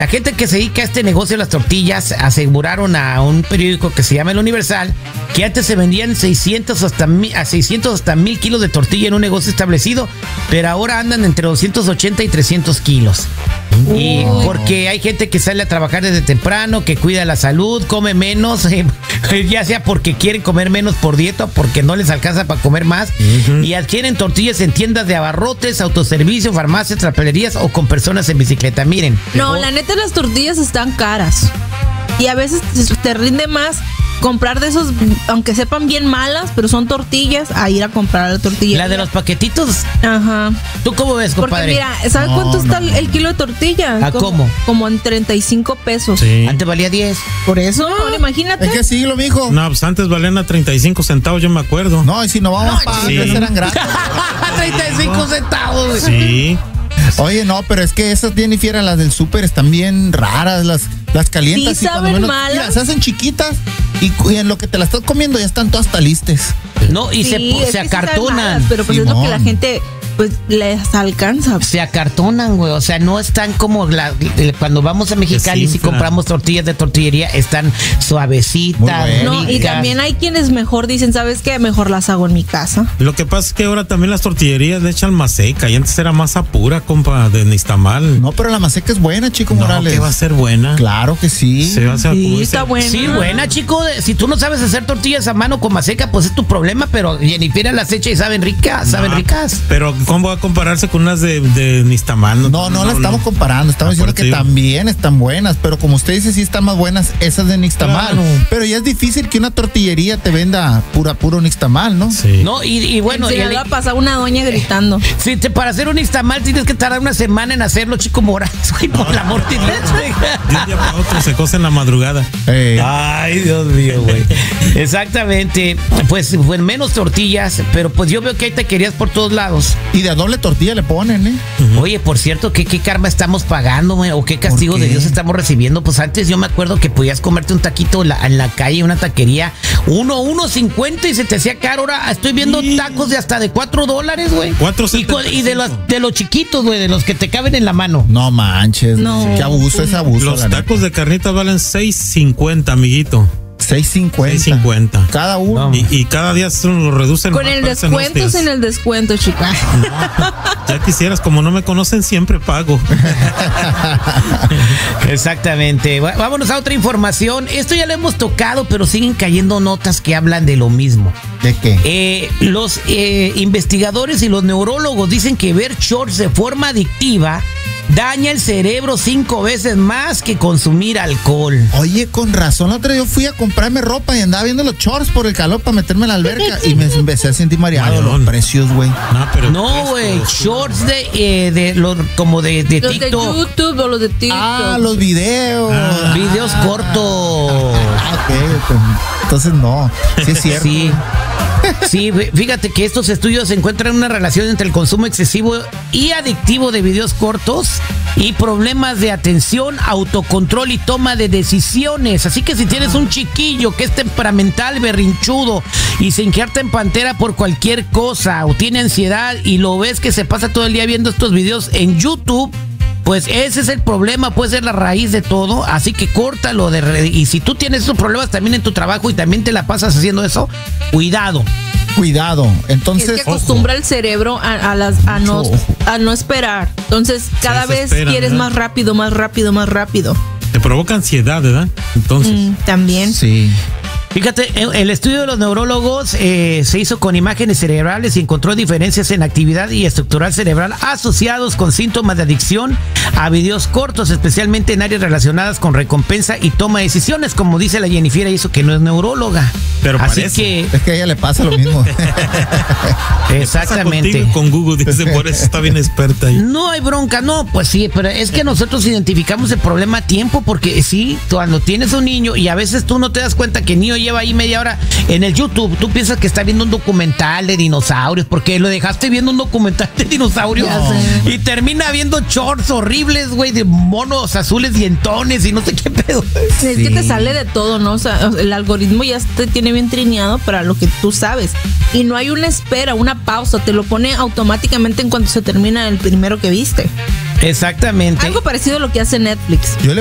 La gente que se dedica a este negocio de las tortillas aseguraron a un periódico que se llama El Universal que antes se vendían 600 hasta 1000 kilos de tortilla en un negocio establecido, pero ahora andan entre 280 y 300 kilos. Y porque hay gente que sale a trabajar desde temprano, que cuida la salud, come menos, ya sea porque quieren comer menos por dieta o porque no les alcanza para comer más, y adquieren tortillas en tiendas de abarrotes, autoservicio, farmacias, papelerías o con personas en bicicleta. Miren. No, la neta, las tortillas están caras. Y a veces te rinde más comprar de esos, aunque sepan bien malas, pero son tortillas, a ir a comprar la tortilla. La de los paquetitos. Ajá. ¿Tú cómo ves, compadre? Porque mira, ¿sabes cuánto está el kilo de tortilla? ¿A cómo? Como en 35 pesos. Sí. Antes valía 10. Por eso, imagínate. ¿En qué siglo, mijo? No, pues antes valían a 35 centavos, yo me acuerdo. No, y si no vamos para sí. antes eran gratis. 35 centavos, güey. Sí. Oye, no, pero es que esas bien fieras, las del súper, están bien raras, las calientas. Sí, y cuando saben menos, malas. mira, se hacen chiquitas y en lo que te las estás comiendo ya están todas talistes. No, y Sí, es se que sí saben acartonan. malas, pero pues es lo que la Simón. gente pues les alcanza. Se acartonan, güey. O sea, no están como cuando vamos a Mexicali, si Desinflan. compramos tortillas de tortillería, están suavecitas. Muy bueno. No, y ricas. también hay quienes mejor dicen, ¿sabes qué? Mejor las hago en mi casa. Lo que pasa es que ahora también las tortillerías le echan maseca y antes era masa pura, compa, de Nixtamal. No, pero la maseca es buena, Chico No, Morales. que va a ser buena. Claro que sí. Se va a hacer Sí, está buena. Sí, buena, chico. Si tú no sabes hacer tortillas a mano con maseca, pues es tu problema, pero Jennifer las echa y saben ricas, saben ricas. Pero ¿cómo va a compararse con unas de Nixtamal? No las estamos comparando, estamos diciendo que Aparte, también están buenas, pero como usted dice, sí están más buenas esas de Nixtamal. Claro. Pero ya es difícil que una tortillería te venda puro Nixtamal, ¿no? Sí. No, y bueno, Se le va a pasar una doña gritando. si para hacer un nixtamal tienes que tardar una semana en hacerlo, Chico Morales, güey, por el amor de Dios, güey. De un día para otro se cose en la madrugada. Ay, Dios mío, güey. Exactamente. Pues menos tortillas, pero pues yo veo que hay taquerías por todos lados. Y de a doble tortilla le ponen, ¿eh? Oye, por cierto, ¿qué karma estamos pagando, güey? ¿O qué castigo ¿Por de qué? Dios estamos recibiendo? Pues antes yo me acuerdo que podías comerte un taquito en la calle, una taquería, 1.50 y se te hacía caro. Ahora estoy viendo tacos de hasta de $4, güey. 4.75. Y de los chiquitos, güey, de los que te caben en la mano. No manches. No. Qué abuso, es abuso. Los la neta. tacos de carnitas valen $6.50, amiguito. 6.50. $6.50. Cada uno. No. Y cada día lo reducen Con más, el parecen descuento, hostias. sin el descuento, chica. Ya quisieras, como no me conocen, siempre pago. Exactamente. Vámonos a otra información. Esto ya lo hemos tocado, pero siguen cayendo notas que hablan de lo mismo. ¿De qué? Los investigadores y los neurólogos dicen que ver shorts de forma adictiva daña el cerebro 5 veces más que consumir alcohol. Oye, con razón, la otra día yo fui a comprarme ropa y andaba viendo los shorts por el calor para meterme en la alberca y me empecé a sentir mareado. Mareón. Los precios, güey. No, güey, shorts como de Los de TikTok. YouTube o los de TikTok. Ah, los videos. Videos cortos. Ok. Entonces no. Sí es cierto. Sí. Sí, fíjate que estos estudios encuentran una relación entre el consumo excesivo y adictivo de videos cortos y problemas de atención, autocontrol y toma de decisiones. Así que si tienes un chiquillo que es temperamental, berrinchudo y se injerta en pantera por cualquier cosa o tiene ansiedad y lo ves que se pasa todo el día viendo estos videos en YouTube, pues ese es el problema, puede ser la raíz de todo, así que córtalo y si tú tienes esos problemas también en tu trabajo y también te la pasas haciendo eso, cuidado. Entonces, es que acostumbra el cerebro a no esperar. Entonces, cada vez desespera, quieres ¿verdad? más rápido, más rápido, más rápido. Te provoca ansiedad, ¿verdad? Entonces. También. sí. Fíjate, el estudio de los neurólogos se hizo con imágenes cerebrales y encontró diferencias en actividad y estructural cerebral asociados con síntomas de adicción a videos cortos, especialmente en áreas relacionadas con recompensa y toma de decisiones, como dice la Jennifer, y eso que no es neuróloga. Pero así parece. que, Es que a ella le pasa lo mismo. exactamente. Contigo y con Google, dice, por eso está bien experta ahí. No hay bronca, no, pues sí, pero es que nosotros identificamos el problema a tiempo, porque sí, cuando tienes un niño y a veces tú no te das cuenta que el niño lleva ahí media hora en el YouTube, tú piensas que está viendo un documental de dinosaurios, porque lo dejaste viendo un documental de dinosaurios y termina viendo shorts horribles, güey, de monos azules dientones y no sé qué pedo. Es que te sale de todo, ¿no? O sea, el algoritmo ya te tiene bien trineado para lo que tú sabes. Y no hay una espera, una pausa, te lo pone automáticamente en cuanto se termina el primero que viste. Exactamente. Algo parecido a lo que hace Netflix. Yo